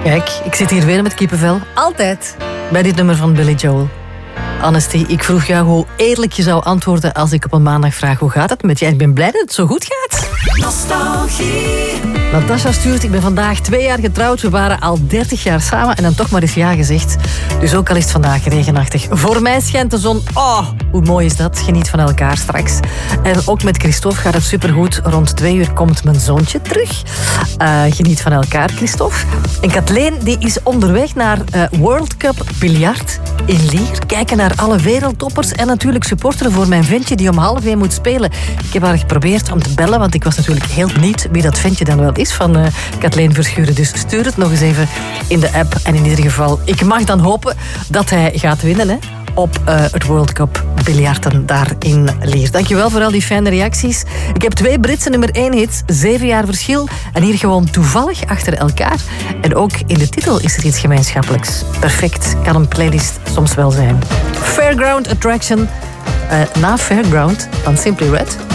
Kijk, ik zit hier weer met kippenvel. Altijd. Bij dit nummer van Billy Joel. Honesty, ik vroeg jou hoe eerlijk je zou antwoorden als ik op een maandag vraag hoe gaat het met je. En ik ben blij dat het zo goed gaat. Nostalgie. Natasha stuurt, ik ben vandaag 2 jaar getrouwd. We waren al 30 jaar samen en dan toch maar eens ja gezegd. Dus ook al is het vandaag regenachtig. Voor mij schijnt de zon. Oh, hoe mooi is dat? Geniet van elkaar straks. En ook met Christophe gaat het supergoed. Rond 2 uur komt mijn zoontje terug. Geniet van elkaar, Christophe. En Kathleen die is onderweg naar World Cup Biljart in Lier. Kijken naar alle wereldtoppers en natuurlijk supporteren voor mijn ventje die om 12:30 moet spelen. Ik heb haar geprobeerd om te bellen, want ik was natuurlijk heel benieuwd wie dat ventje dan wel is van Kathleen Verschuren. Dus stuur het nog eens even in de app. En in ieder geval, ik mag dan hopen dat hij gaat winnen, hè, op het World Cup biljarten daar in Lier. Dankjewel voor al die fijne reacties. Ik heb 2 Britse nummer 1 hits, 7 jaar verschil. En hier gewoon toevallig achter elkaar. En ook in de titel is er iets gemeenschappelijks. Perfect, kan een playlist soms wel zijn. Fairground Attraction. Na Fairground van Simply Red.